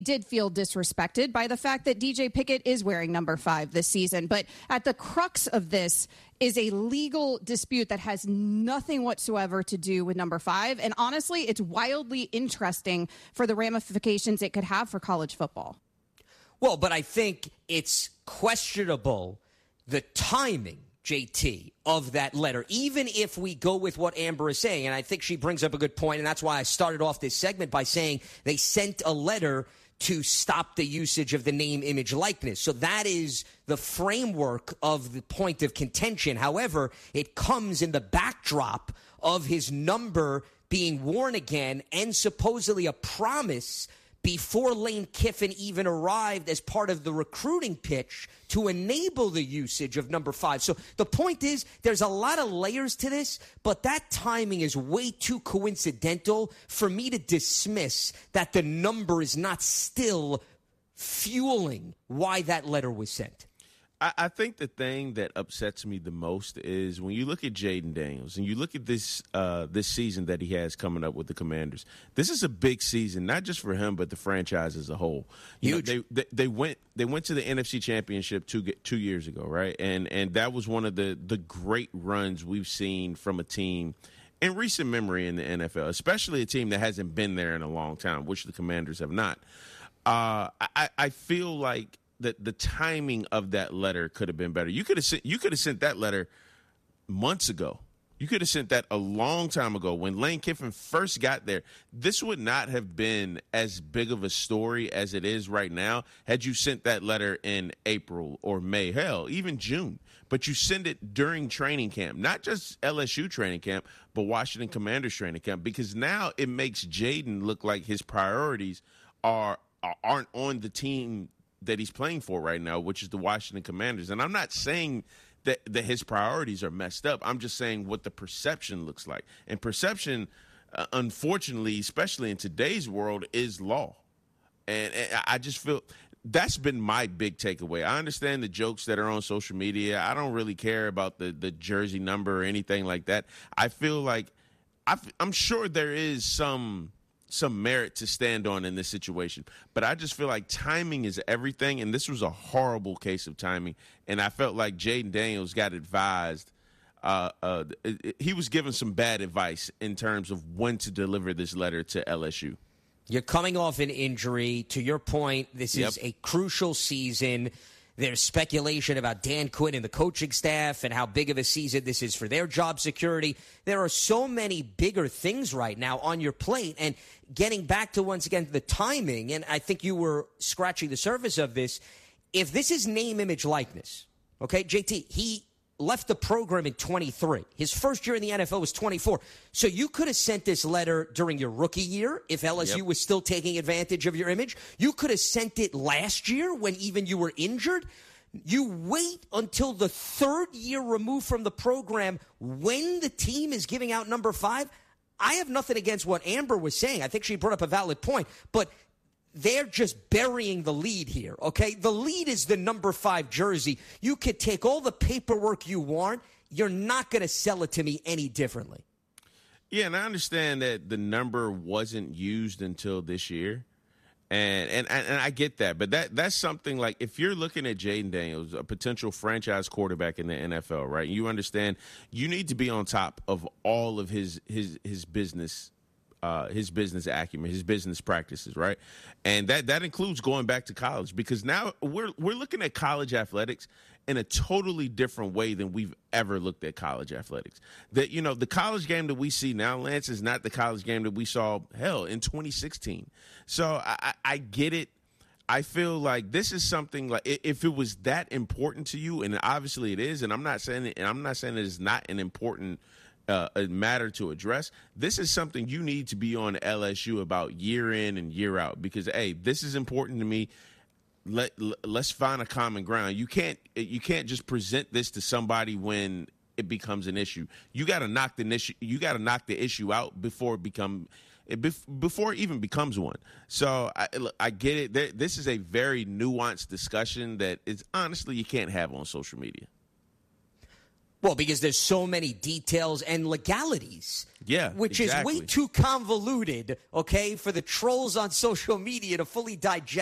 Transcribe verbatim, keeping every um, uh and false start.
did feel disrespected by the fact that D J Pickett is wearing number five this season. But at the crux of this is a legal dispute that has nothing whatsoever to do with number five. And honestly, it's wildly interesting for the ramifications it could have for college football. Well, but I think it's questionable, the timing, J T, of that letter, even if we go with what Amber is saying. And I think she brings up a good point, and that's why I started off this segment by saying they sent a letter to stop the usage of the name, image, likeness. So that is the framework of the point of contention. However, it comes in the backdrop of his number being worn again and supposedly a promise before Lane Kiffin even arrived as part of the recruiting pitch to enable the usage of number five. So the point is, there's a lot of layers to this, but that timing is way too coincidental for me to dismiss that the number is not still fueling why that letter was sent. I, I think the thing that upsets me the most is when you look at Jayden Daniels and you look at this uh, this season that he has coming up with the Commanders. This is a big season, not just for him, but the franchise as a whole. You Huge. know, they, they they went they went to the N F C Championship two two years ago, right? And and that was one of the the great runs we've seen from a team in recent memory in the N F L, especially a team that hasn't been there in a long time, which the Commanders have not. Uh, I, I feel like the the timing of that letter could have been better. You could have sent you could have sent that letter months ago. You could have sent that a long time ago when Lane Kiffin first got there. This would not have been as big of a story as it is right now had you sent that letter in April or May, hell, even June. But you send it during training camp, not just L S U training camp, but Washington Commanders training camp, because now it makes Jayden look like his priorities are aren't on the team that he's playing for right now, which is the Washington Commanders. And I'm not saying that, that his priorities are messed up. I'm just saying what the perception looks like. And perception, uh, unfortunately, especially in today's world, is law. And, and I just feel that's been my big takeaway. I understand the jokes that are on social media. I don't really care about the, the jersey number or anything like that. I feel like I I'm sure there is some – some merit to stand on in this situation. But I just feel like timing is everything, and this was a horrible case of timing, and I felt like Jayden Daniels got advised. Uh, uh, he was given some bad advice in terms of when to deliver this letter to L S U. You're coming off an injury. To your point, this Yep. is a crucial season. There's speculation about Dan Quinn and the coaching staff and how big of a season this is for their job security. There are so many bigger things right now on your plate. And getting back to, once again, the timing, and I think you were scratching the surface of this, if this is name, image, likeness, okay, J T, he left the program in twenty-three. His first year in the N F L was twenty-four. So you could have sent this letter during your rookie year if L S U Yep. was still taking advantage of your image. You could have sent it last year when even you were injured. You wait until the third year removed from the program when the team is giving out number five. I have nothing against what Amber was saying. I think she brought up a valid point, but they're just burying the lead here, okay? The lead is the number five jersey. You could take all the paperwork you want. You're not going to sell it to me any differently. Yeah, and I understand that the number wasn't used until this year. And and and I get that, but that that's something like if you're looking at Jayden Daniels, a potential franchise quarterback in the N F L, right? You understand you need to be on top of all of his his his business Uh, his business acumen, his business practices, right? And that that includes going back to college, because now we're we're looking at college athletics in a totally different way than we've ever looked at college athletics. That, you know, the college game that we see now, Lance, is not the college game that we saw, hell, in twenty sixteen. So I, I, I get it. I feel like this is something like if it was that important to you, and obviously it is, and I'm not saying it, and I'm not saying it is not an important Uh, a matter to address. This is something you need to be on L S U about year in and year out, because hey, this is important to me. Let, let let's find a common ground. You can't you can't just present this to somebody when it becomes an issue. You got to knock the issue. You got to knock the issue out before it become it before it even becomes one. So I, I get it. There, this is a very nuanced discussion that is honestly you can't have on social media. Well, because there's so many details and legalities. Yeah, Which exactly. is way too convoluted, okay, for the trolls on social media to fully digest.